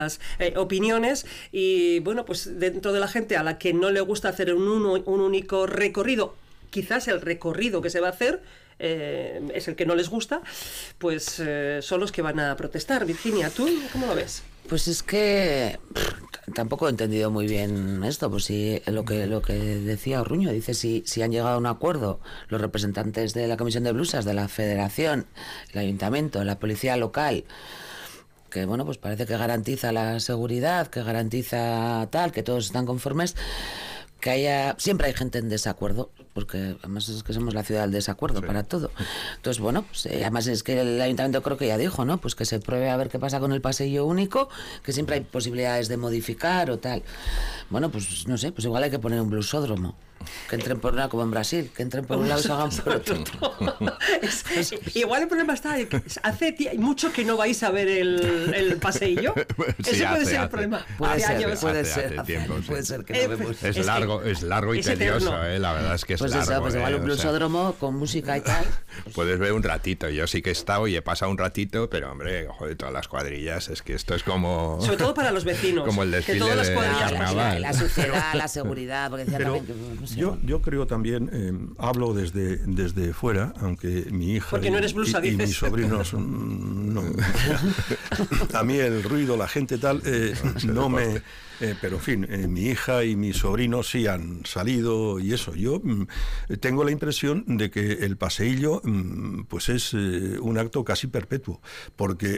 opiniones y bueno, pues dentro de la gente a la que no le gusta hacer un único recorrido, quizás el recorrido que se va a hacer es el que no les gusta, pues son los que van a protestar. Virginia, ¿tú cómo lo ves? Pues es que tampoco he entendido muy bien esto, pues si lo que decía Orruño, dice si han llegado a un acuerdo los representantes de la Comisión de Blusas, de la Federación, el Ayuntamiento, la Policía Local, que bueno, pues parece que garantiza la seguridad, que garantiza tal, que todos están conformes, siempre hay gente en desacuerdo, porque además es que somos la ciudad del desacuerdo para todo. Entonces, bueno, pues, además es que el ayuntamiento creo que ya dijo, ¿no? Pues que se pruebe a ver qué pasa con el pasillo único, que siempre hay posibilidades de modificar o tal. Bueno, pues no sé, pues igual hay que poner un blusódromo. Que entren por una, como en Brasil, que entren por un lado y salgan por otro. Igual el problema está en que hace mucho que no vais a ver el paseillo. Sí, ese puede ser el problema. Puede Puede ser que no vemos. Es largo y tedioso, la verdad es que es pues largo. Eso, pues igual un blusódromo con música y tal. Puedes ver un ratito. Yo sí que he estado y he pasado un ratito, pero hombre, joder, todas las cuadrillas, es que esto es como... Sobre todo para los vecinos. Como el desfile de carnaval. La suciedad, la seguridad, porque decía también que... No sé, yo creo también, hablo desde fuera, aunque mi hija porque no eres blusa, y mis sobrinos no. A mí el ruido, la gente tal, no me... pero en fin, mi hija y mis sobrinos sí han salido y eso. Yo tengo la impresión de que el paseillo pues es un acto casi perpetuo, porque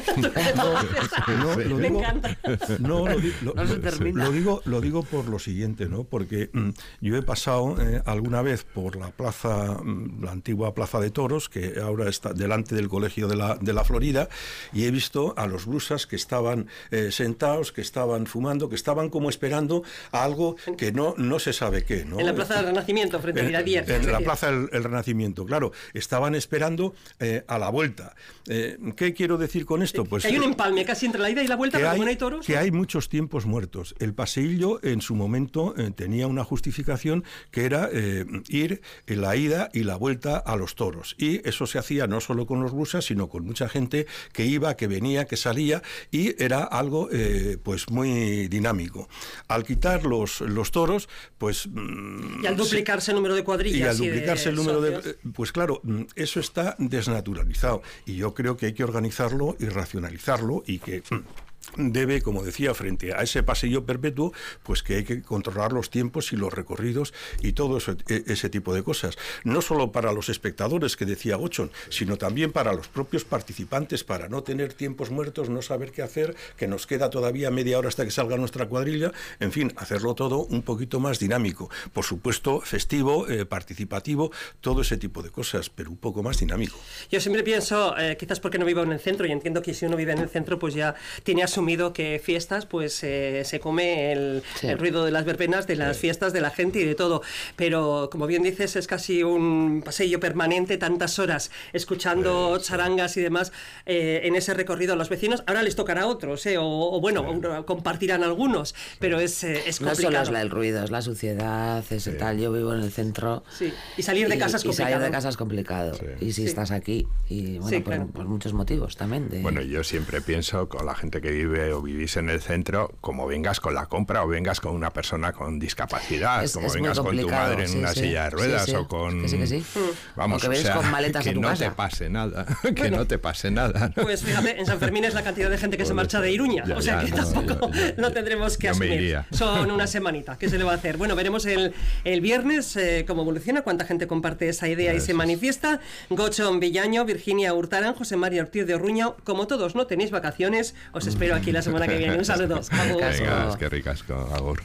lo digo por lo siguiente, ¿no? Porque yo he pasado alguna vez por la plaza, la antigua Plaza de Toros, que ahora está delante del Colegio de la Florida, y he visto a los blusas que estaban sentados, que estaban fumando, que estaban como esperando a algo que no se sabe qué, ¿no? En la Plaza del Renacimiento, frente a Miradier. En la Plaza del Renacimiento, claro. Estaban esperando a la vuelta. ¿Qué quiero decir con esto? Pues que hay un empalme casi entre la ida y la vuelta, pero como no hay toros... Que hay muchos tiempos muertos. El paseillo, en su momento, tenía una justificación que era ir en la ida y la vuelta a los toros. Y eso se hacía no solo con los blusas, sino con mucha gente que iba, que venía, que salía, y era algo pues muy dinámico. Al quitar los toros, pues... y al duplicarse el número de cuadrillas. Y al duplicarse el número de... Pues claro, eso está desnaturalizado. Y yo creo que hay que organizarlo y racionalizarlo y que... debe, como decía, frente a ese pasillo perpetuo, pues que hay que controlar los tiempos y los recorridos y todo ese tipo de cosas. No solo para los espectadores, que decía Gochon, sino también para los propios participantes, para no tener tiempos muertos, no saber qué hacer, que nos queda todavía media hora hasta que salga nuestra cuadrilla, en fin, hacerlo todo un poquito más dinámico. Por supuesto, festivo, participativo, todo ese tipo de cosas, pero un poco más dinámico. Yo siempre pienso, quizás porque no vivo en el centro, y entiendo que si uno vive en el centro, pues ya tiene asumido que fiestas, pues se come el ruido de las verbenas, de las fiestas, de la gente y de todo, pero como bien dices, es casi un pasillo permanente, tantas horas escuchando charangas y demás en ese recorrido a los vecinos. Ahora les tocará a otros, o compartirán algunos, pero es complicado. No solo es el ruido, es la suciedad, es tal. Yo vivo en el centro. Sí. Y salir de casa es complicado. Y salir de casa es complicado. Sí. Y si estás aquí, y bueno, por muchos motivos también. Bueno, yo siempre pienso con la gente que vive o vivís en el centro, como vengas con la compra o vengas con una persona con discapacidad, como vengas con tu madre en una silla de ruedas o con... Vamos, o que con maletas que a tu no casa. Te pase nada, que no te pase nada, ¿no? Pues fíjate, en San Fermín es la cantidad de gente que se marcha de Iruña, o sea que tampoco no tendremos que asumir. Son una semanita, ¿qué se le va a hacer? Bueno, veremos el viernes cómo evoluciona, cuánta gente comparte esa idea y se manifiesta. Gochon Villaño, Virginia Hurtaran, José María Ortiz de Orruña, como todos no tenéis vacaciones, os espero aquí la semana que viene. Un saludo. Venga, es que ricasco, agur.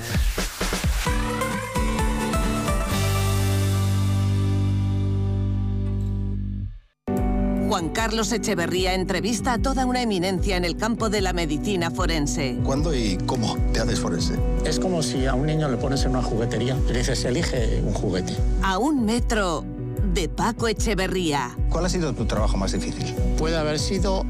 Juan Carlos Echeverría entrevista a toda una eminencia en el campo de la medicina forense. ¿Cuándo y cómo te haces forense? Es como si a un niño le pones en una juguetería y le dices, elige un juguete. A un metro de Paco Echeverría. ¿Cuál ha sido tu trabajo más difícil? Puede haber sido